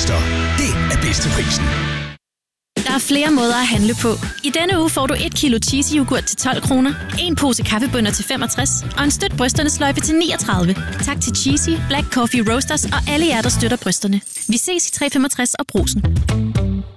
Roaster. Det er bedste prisen. Der er flere måder at handle på. I denne uge får du 1 kilo cheesy yoghurt til 12 kroner, en pose kaffebønner til 65 og en støt brysterne sløjfe til 39. Tak til Cheesy, Black Coffee Roasters og alle jer, der støtter brysterne. Vi ses i 365 og Brugsen.